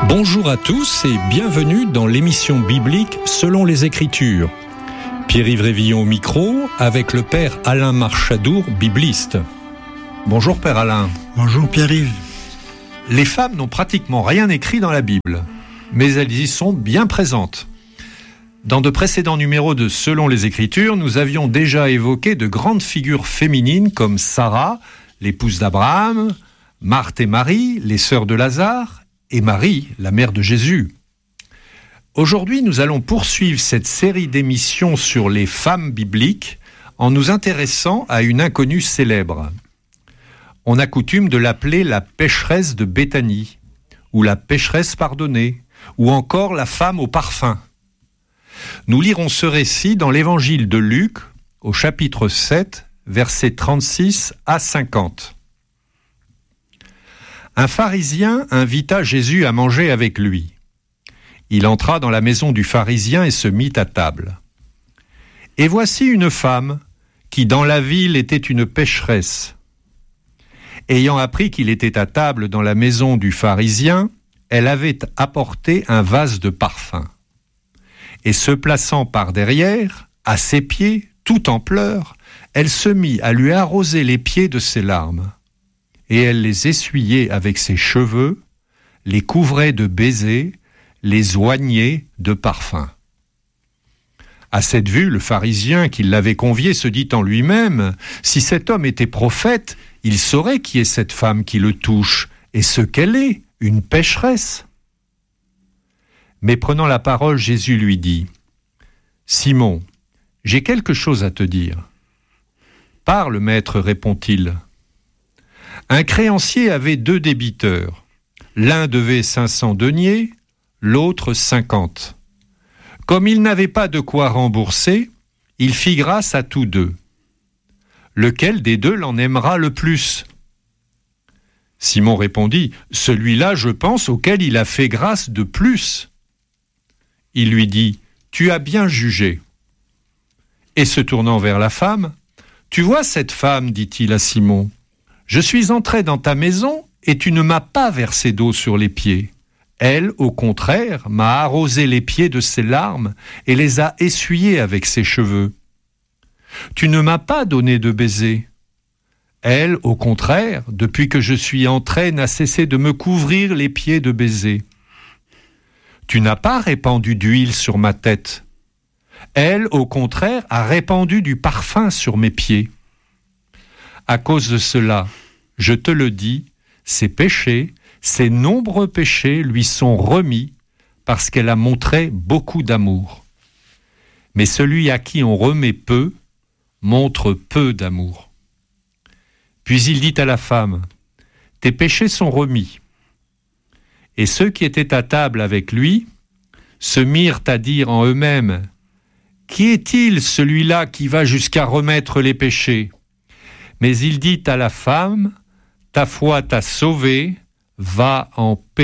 Bonjour à tous et bienvenue dans l'émission biblique Selon les Écritures. Pierre-Yves Révillon au micro avec le Père Alain Marchadour, bibliste. Bonjour Père Alain. Bonjour Pierre-Yves. Les femmes n'ont pratiquement rien écrit dans la Bible, mais elles y sont bien présentes. Dans de précédents numéros de Selon les Écritures, nous avions déjà évoqué de grandes figures féminines comme Sarah, l'épouse d'Abraham, Marthe et Marie, les sœurs de Lazare, et Marie, la mère de Jésus. Aujourd'hui, nous allons poursuivre cette série d'émissions sur les femmes bibliques en nous intéressant à une inconnue célèbre. On a coutume de l'appeler la pécheresse de Béthanie, ou la pécheresse pardonnée, ou encore la femme au parfum. Nous lirons ce récit dans l'évangile de Luc, au chapitre 7, versets 36 à 50. Un pharisien invita Jésus à manger avec lui. Il entra dans la maison du pharisien et se mit à table. Et voici une femme qui dans la ville était une pécheresse. Ayant appris qu'il était à table dans la maison du pharisien, elle avait apporté un vase de parfum. Et se plaçant par derrière, à ses pieds, tout en pleurs, elle se mit à lui arroser les pieds de ses larmes. Et elle les essuyait avec ses cheveux, les couvrait de baisers, les oignait de parfum. À cette vue, le pharisien qui l'avait convié se dit en lui-même, « Si cet homme était prophète, il saurait qui est cette femme qui le touche, et ce qu'elle est, une pécheresse. » Mais prenant la parole, Jésus lui dit, « Simon, j'ai quelque chose à te dire. »« Parle, maître, répond-il. » Un créancier avait 2 débiteurs. L'un devait 500 deniers, l'autre 50. Comme il n'avait pas de quoi rembourser, il fit grâce à tous 2. Lequel des 2 l'en aimera le plus ? Simon répondit, « Celui-là, je pense, auquel il a fait grâce de plus. » Il lui dit, « Tu as bien jugé. » Et se tournant vers la femme, « Tu vois cette femme, dit-il à Simon, je suis entré dans ta maison et tu ne m'as pas versé d'eau sur les pieds. Elle, au contraire, m'a arrosé les pieds de ses larmes et les a essuyés avec ses cheveux. Tu ne m'as pas donné de baiser. Elle, au contraire, depuis que je suis entré, n'a cessé de me couvrir les pieds de baisers. Tu n'as pas répandu d'huile sur ma tête. Elle, au contraire, a répandu du parfum sur mes pieds. À cause de cela, je te le dis, ses péchés, ses nombreux péchés lui sont remis parce qu'elle a montré beaucoup d'amour. Mais celui à qui on remet peu, montre peu d'amour. Puis il dit à la femme, « Tes péchés sont remis. » Et ceux qui étaient à table avec lui se mirent à dire en eux-mêmes, « Qui est-il celui-là qui va jusqu'à remettre les péchés ?» Mais il dit à la femme, « Ta foi t'a sauvée, va en paix. »